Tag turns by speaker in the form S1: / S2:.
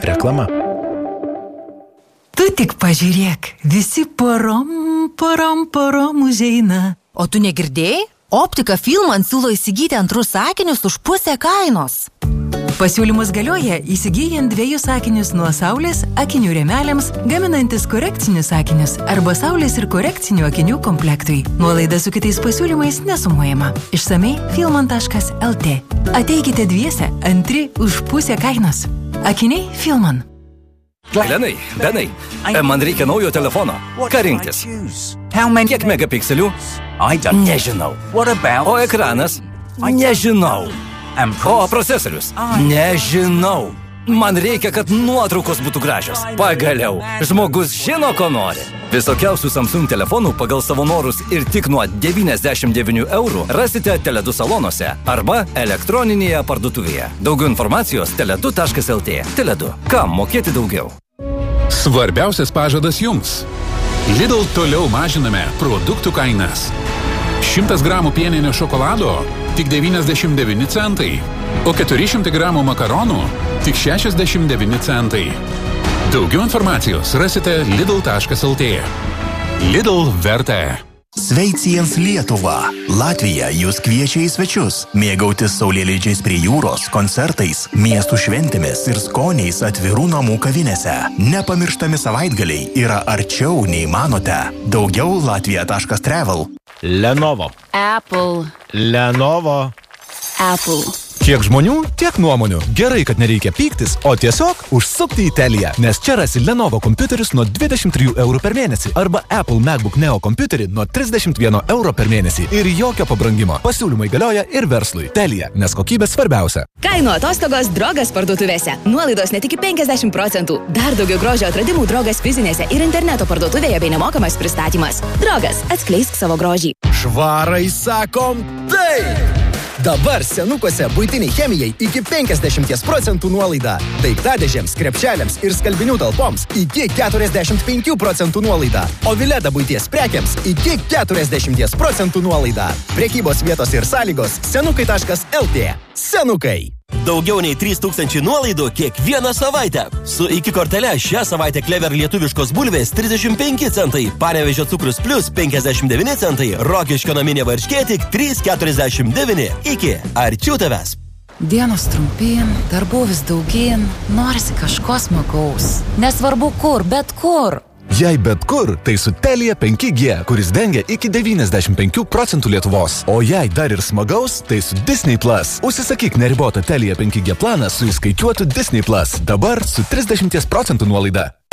S1: Reklama.
S2: Tu tik pažiūrėk, visi porom užeina.
S3: O tu negirdėjai? Optika Filman siūlo įsigyti antrus akinius už pusę kainos.
S2: Pasiūlymus galioja įsigyjant 2 akinius nuo saulės akinių rėmeliams, gaminantis korekcinius akinius arba saulės ir korekcinių akinių komplektui. Nuolaida su kitais pasiūlymais nesumuojama. Išsamei filman.lt. Ateikite dviese, antri už pusę kainos. Akiniai Filman.
S4: Lenai, Benai, man reikia naujo telefono. Ką rinktis? Kiek megapikselių? Nežinau. O ekranas? Nežinau. O procesorius? Nežinau. Man reikia, kad nuotraukos būtų gražios. Pagaliau, žmogus žino, ko nori. Visokiausių Samsung telefonų pagal savo norus ir tik nuo 99 eurų rasite Tele2 salonuose arba elektroninėje parduotuvėje. Daugiau informacijos tele2.lt. Tele2. Kam mokėti daugiau?
S5: Svarbiausias pažadas jums. Lidl toliau mažiname produktų kainas. 100 gramų pieninio šokolado tik 99 centai, o 400 gramų makaronų tik 69 centai. Daugiau informacijos rasite lidl.lt. Lidl verta.
S6: Sveiciens Lietuva! Latvija jūs kviečia į svečius, mėgautis saulėlydžiais prie jūros, koncertais, miestų šventėmis ir skoniais atvirų namų kavinėse. Nepamirštami savaitgaliai yra arčiau nei manote. Daugiau latvija.travel.
S1: Lenovo.
S3: Apple.
S1: Lenovo.
S3: Apple.
S7: Kiek žmonių, tiek nuomonių. Gerai, kad nereikia pyktis, o tiesiog užsukti į Teliją, nes čia rasi Lenovo kompiuterius nuo 23 eurų per mėnesį arba Apple MacBook Neo kompiuterį nuo 31 euro per mėnesį ir jokio pabrangimo. Pasiūlymai galioja ir verslui. Telija, nes kokybė svarbiausia.
S8: Kainų atostogos Drogas parduotuvėse. Nuolaidos net iki 50%. Dar daugiau grožio atradimų Drogas fizinėse ir interneto parduotuvėje bei nemokamas pristatymas. Drogas, atskleisk savo grožį.
S9: Švarai sakom taip! Dabar senukuose buitiniai chemijai iki 50% nuolaida. Daiktadėžėms, krepšeliams ir skalbinių talpoms iki 45% nuolaida. O Vileda buities prekiams iki 40% nuolaida. Prekybos vietos ir sąlygos senukai.lt. Senukai.
S10: Daugiau nei 3000 nuolaidų kiekvieną savaitę. Su iki kortele šią savaitę Clever lietuviškos bulvės 35 centai, Panevėžio cukrus plus 59 centai, Rokiškio naminė varškė tik 3,49. Iki arčiau tavęs.
S3: Dienos trumpyn, darbų vis daugyn, norisi kažko smagaus. Nesvarbu kur, bet kur.
S7: Jei bet kur, tai su Telia 5G, kuris dengia iki 95% Lietuvos. O jei dar ir smagaus, tai su Disney Plus. Užsisakyk neribotą Telia 5G planą su įskaičiuotu Disney Plus. Dabar su 30% nuolaida.